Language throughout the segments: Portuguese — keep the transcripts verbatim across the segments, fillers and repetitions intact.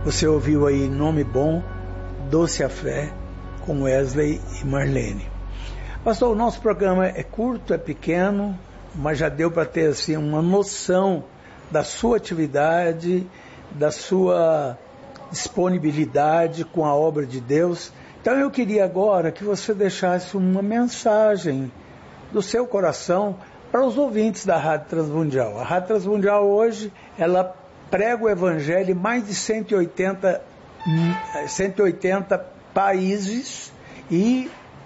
Você ouviu aí Nome Bom, Doce a Fé, com Wesley e Marlene. Pastor, o nosso programa é curto, é pequeno, mas já deu para ter assim, uma noção da sua atividade, da sua disponibilidade com a obra de Deus. Então eu queria agora que você deixasse uma mensagem do seu coração para os ouvintes da Rádio Transmundial. A Rádio Transmundial hoje, ela prega o Evangelho em mais de cento e oitenta, cento e oitenta países e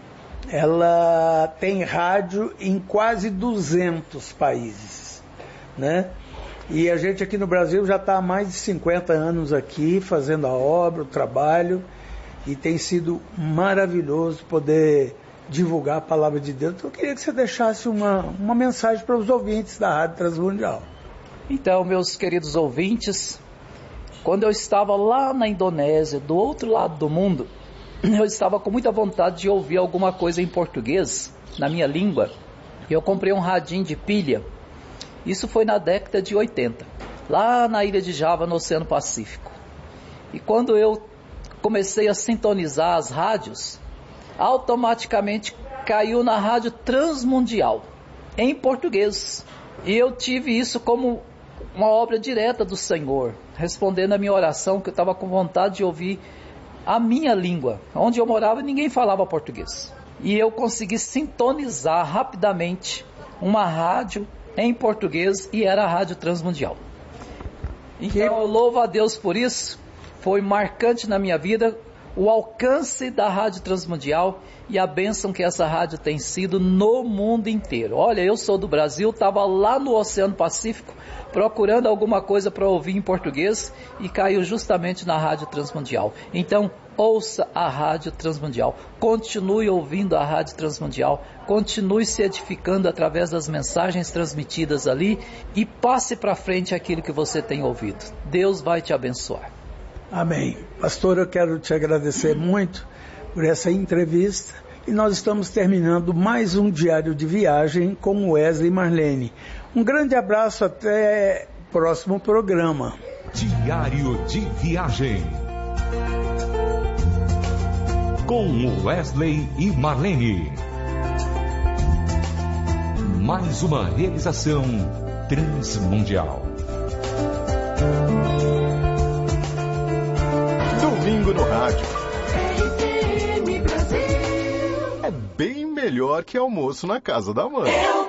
ela tem rádio em quase duzentos países, né? E a gente aqui no Brasil já está há mais de cinquenta anos aqui fazendo a obra, o trabalho, e tem sido maravilhoso poder divulgar a palavra de Deus. Então eu queria que você deixasse uma, uma mensagem para os ouvintes da Rádio Transmundial. Então, meus queridos ouvintes, quando eu estava lá na Indonésia, do outro lado do mundo, eu estava com muita vontade de ouvir alguma coisa em português, na minha língua, e eu comprei um radinho de pilha. Isso foi na década de oitenta, lá na ilha de Java, no Oceano Pacífico. E quando eu comecei a sintonizar as rádios, automaticamente caiu na Rádio Transmundial, em português. E eu tive isso como uma obra direta do Senhor, respondendo a minha oração, que eu estava com vontade de ouvir a minha língua. Onde eu morava, ninguém falava português. E eu consegui sintonizar rapidamente uma rádio em português, e era a Rádio Transmundial. Então eu louvo a Deus por isso. Foi marcante na minha vida o alcance da Rádio Transmundial e a bênção que essa rádio tem sido no mundo inteiro. Olha, eu sou do Brasil, estava lá no Oceano Pacífico procurando alguma coisa para ouvir em português e caiu justamente na Rádio Transmundial. Então, ouça a Rádio Transmundial, continue ouvindo a Rádio Transmundial, continue se edificando através das mensagens transmitidas ali e passe para frente aquilo que você tem ouvido. Deus vai te abençoar. Amém. Pastor, eu quero te agradecer muito por essa entrevista e nós estamos terminando mais um Diário de Viagem com Wesley e Marlene. Um grande abraço, até o próximo programa. Diário de Viagem com Wesley e Marlene. Mais uma realização Transmundial. Domingo no rádio. É bem melhor que almoço na casa da mãe.